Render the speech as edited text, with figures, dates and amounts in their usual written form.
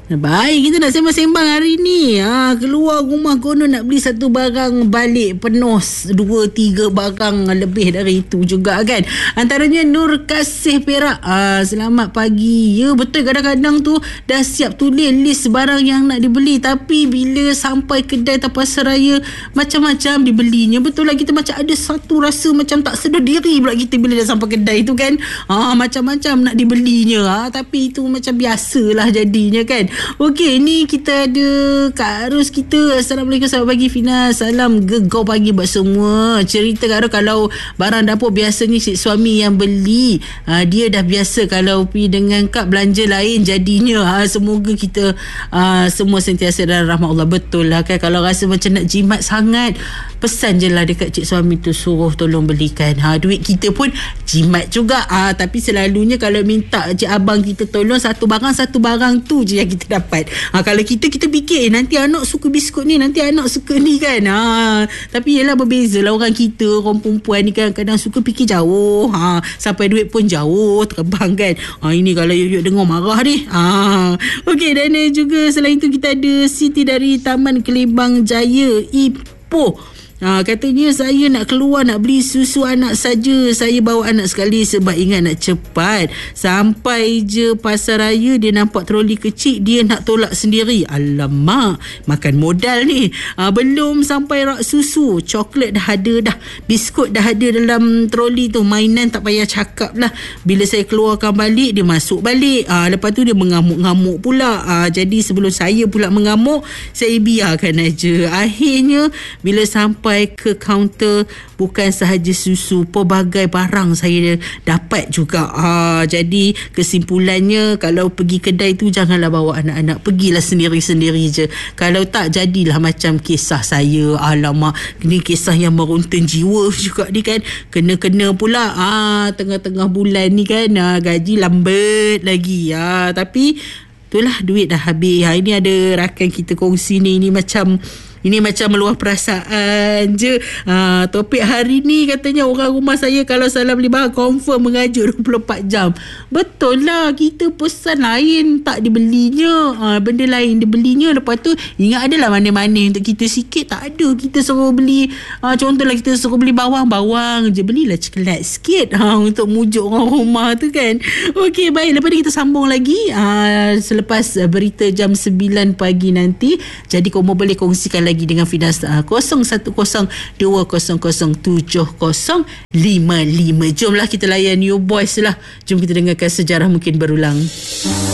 Baik, kita nak sembang-sembang hari ni. Keluar rumah konon nak beli satu barang, balik penuh 2-3 barang lebih dari itu juga kan. Antaranya Nur Kasih Perak. Selamat pagi. Ya betul, kadang-kadang tu dah siap tulis list barang yang nak dibeli, tapi bila sampai kedai atau pasaraya macam-macam dibelinya. Betul lah, kita macam ada satu rasa macam tak sedar diri pula kita bila dah sampai kedai tu kan. Macam-macam nak dibelinya. Tapi itu macam biasalah jadinya kan. Okey, ni kita ada Kak Ros kita. Assalamualaikum, selamat pagi Fina. Salam gegau pagi buat semua. Cerita Kak Ros, kalau barang dapur biasanya cik suami yang beli. Dia dah biasa kalau pergi dengan Kak belanja lain jadinya. Semoga kita semua sentiasa dalam rahmat Allah. Betul lah kan, kalau rasa macam nak jimat sangat, pesan je lah dekat cik suami tu, suruh tolong belikan. Duit kita pun jimat juga. Tapi selalunya kalau minta cik abang kita tolong satu barang tu je yang kita dapat. Kalau kita fikir nanti anak suka biskut ni, nanti anak suka ni kan. Tapi yelah, berbeza lah orang kita, orang perempuan ni kan kadang suka fikir jauh. Sampai duit pun jauh terbang kan. Ini kalau Yuk dengar marah ni. Okey, dan juga selain tu kita ada Siti dari Taman Kelembang Jaya, Ipoh. Katanya saya nak keluar nak beli susu anak saja. Saya bawa anak sekali sebab ingat nak cepat. Sampai je pasar raya, dia nampak troli kecil, dia nak tolak sendiri. Alamak, makan modal ni. Belum sampai rak susu, coklat dah ada dah, biskut dah ada dalam troli tu. Mainan tak payah cakap lah. Bila saya keluarkan balik, dia masuk balik. Lepas tu dia mengamuk-ngamuk pula. Jadi sebelum saya pula mengamuk, saya biarkan aja. Akhirnya bila sampai ke kaunter, bukan sahaja susu, pelbagai barang saya dapat juga. Jadi kesimpulannya, kalau pergi kedai tu janganlah bawa anak-anak, pergilah sendiri-sendiri je. Kalau tak, jadilah macam kisah saya. Alamak, ini kisah yang meruntun jiwa juga ni kan. Kena-kena pula tengah-tengah bulan ni kan, gaji lambat lagi. Tapi itulah, duit dah habis. Ini ada rakan kita kongsi ni, ini macam meluah perasaan je. Topik hari ni katanya, orang rumah saya kalau salah beli barang confirm mengajuk 24 jam. Betul lah, kita pesan lain tak dibelinya, benda lain dibelinya. Lepas tu ingat adalah mana-mana untuk kita sikit, tak ada. Kita suruh beli, contohlah kita suruh beli bawang je, belilah coklat sikit untuk mujuk orang rumah tu kan. Okey, baik, lepas ni kita sambung lagi selepas berita jam 9 pagi nanti. Jadi korang boleh kongsikan lagi dengan Fidas 0102007055. Jomlah kita layan You Boys lah. Jom kita dengarkan Sejarah Mungkin Berulang.